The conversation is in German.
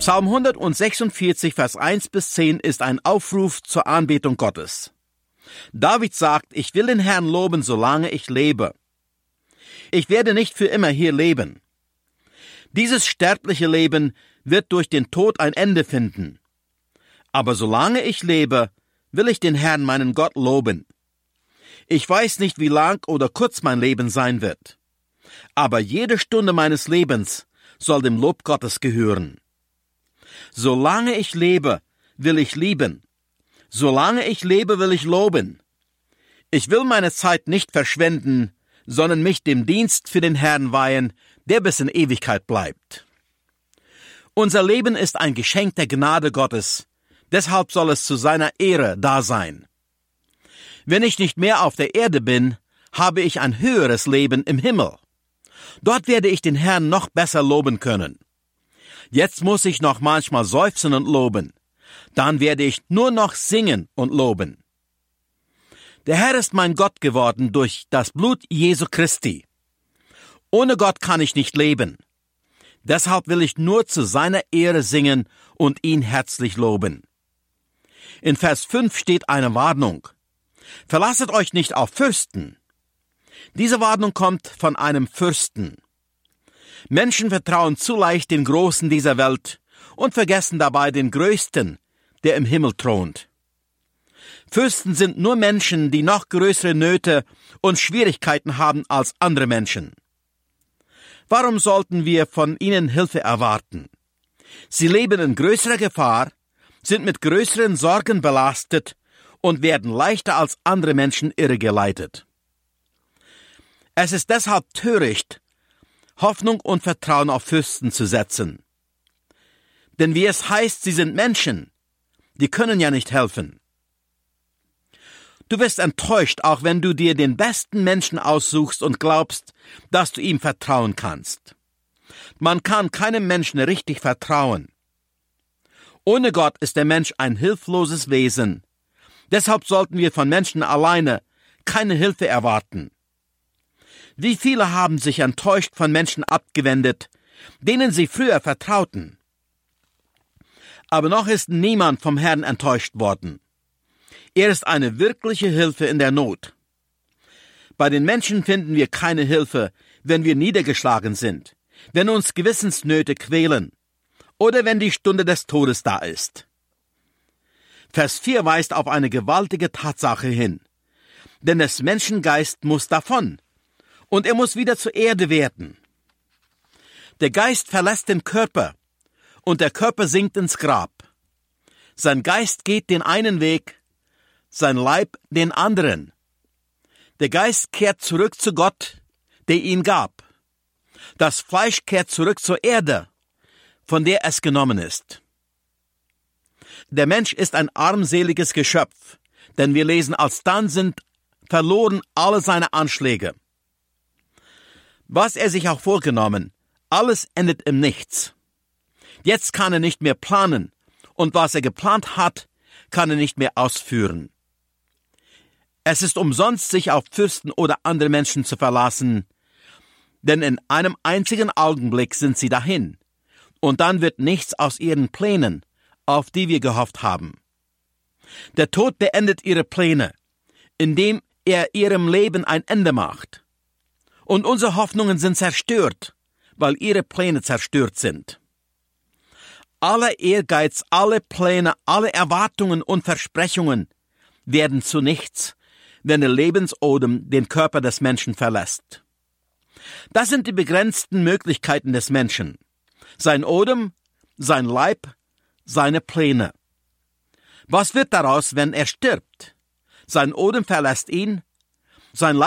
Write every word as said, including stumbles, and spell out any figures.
Psalm hundertsechsundvierzig, Vers eins bis zehn ist ein Aufruf zur Anbetung Gottes. David sagt, ich will den Herrn loben, solange ich lebe. Ich werde nicht für immer hier leben. Dieses sterbliche Leben wird durch den Tod ein Ende finden. Aber solange ich lebe, will ich den Herrn, meinen Gott, loben. Ich weiß nicht, wie lang oder kurz mein Leben sein wird. Aber jede Stunde meines Lebens soll dem Lob Gottes gehören. Solange ich lebe, will ich lieben. Solange ich lebe, will ich loben. Ich will meine Zeit nicht verschwenden, sondern mich dem Dienst für den Herrn weihen, der bis in Ewigkeit bleibt. Unser Leben ist ein Geschenk der Gnade Gottes, deshalb soll es zu seiner Ehre da sein. Wenn ich nicht mehr auf der Erde bin, habe ich ein höheres Leben im Himmel. Dort werde ich den Herrn noch besser loben können. Jetzt muss ich noch manchmal seufzen und loben. Dann werde ich nur noch singen und loben. Der Herr ist mein Gott geworden durch das Blut Jesu Christi. Ohne Gott kann ich nicht leben. Deshalb will ich nur zu seiner Ehre singen und ihn herzlich loben. In Vers fünf steht eine Warnung. Verlasset euch nicht auf Fürsten. Diese Warnung kommt von einem Fürsten. Menschen vertrauen zu leicht den Großen dieser Welt und vergessen dabei den Größten, der im Himmel thront. Fürsten sind nur Menschen, die noch größere Nöte und Schwierigkeiten haben als andere Menschen. Warum sollten wir von ihnen Hilfe erwarten? Sie leben in größerer Gefahr, sind mit größeren Sorgen belastet und werden leichter als andere Menschen irregeleitet. Es ist deshalb töricht, Hoffnung und Vertrauen auf Fürsten zu setzen. Denn wie es heißt, sie sind Menschen, die können ja nicht helfen. Du wirst enttäuscht, auch wenn du dir den besten Menschen aussuchst und glaubst, dass du ihm vertrauen kannst. Man kann keinem Menschen richtig vertrauen. Ohne Gott ist der Mensch ein hilfloses Wesen. Deshalb sollten wir von Menschen alleine keine Hilfe erwarten. Wie viele haben sich enttäuscht von Menschen abgewendet, denen sie früher vertrauten. Aber noch ist niemand vom Herrn enttäuscht worden. Er ist eine wirkliche Hilfe in der Not. Bei den Menschen finden wir keine Hilfe, wenn wir niedergeschlagen sind, wenn uns Gewissensnöte quälen oder wenn die Stunde des Todes da ist. Vers vier weist auf eine gewaltige Tatsache hin. Denn des Menschen Geist muss davon. Und er muss wieder zur Erde werden. Der Geist verlässt den Körper und der Körper sinkt ins Grab. Sein Geist geht den einen Weg, sein Leib den anderen. Der Geist kehrt zurück zu Gott, der ihn gab. Das Fleisch kehrt zurück zur Erde, von der es genommen ist. Der Mensch ist ein armseliges Geschöpf, denn wir lesen, alsdann sind verloren alle seine Anschläge. Was er sich auch vorgenommen, alles endet im Nichts. Jetzt kann er nicht mehr planen, und was er geplant hat, kann er nicht mehr ausführen. Es ist umsonst, sich auf Fürsten oder andere Menschen zu verlassen, denn in einem einzigen Augenblick sind sie dahin, und dann wird nichts aus ihren Plänen, auf die wir gehofft haben. Der Tod beendet ihre Pläne, indem er ihrem Leben ein Ende macht. Und unsere Hoffnungen sind zerstört, weil ihre Pläne zerstört sind. Aller Ehrgeiz, alle Pläne, alle Erwartungen und Versprechungen werden zu nichts, wenn der Lebensodem den Körper des Menschen verlässt. Das sind die begrenzten Möglichkeiten des Menschen. Sein Odem, sein Leib, seine Pläne. Was wird daraus, wenn er stirbt? Sein Odem verlässt ihn, sein Leib